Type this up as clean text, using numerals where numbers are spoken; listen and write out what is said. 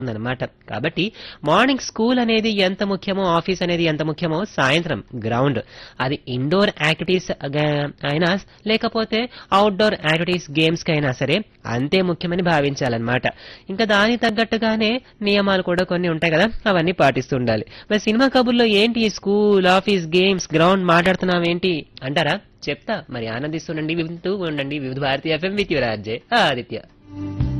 ఉందన్నమాట. కాబట్టి morning school అనేది ఎంత ముఖ్యమో, ఆఫీస్ అనేది ఎంత ముఖ్యమో, సాయంత్రం గ్రౌండ్ అది ఇండోర్ యాక్టివిటీస్ అయినా లేకపోతే అవుట్డోర్ యాక్టివిటీస్ గేమ్స్ కి అయినా సరే అంతే ముఖ్యమని భావించాలన్నమాట. ఇంకా దాని తగ్గట్టుగానే నియమాలు కూడా కొన్ని ఉంటాయి కదా, అవన్నీ పాటిస్తూ ఉండాలి. మరి సినిమా కబుర్లో ఏంటి ఈ స్కూల్, ఆఫీస్, గేమ్స్, గ్రౌండ్ మాట్లాడుతున్నావేంటి అంటారా? చెప్తా మరి, ఆనందిస్తుండండి, వింటూ ఉండండి వివిధ భారతీయ FM with your RJ Aditya.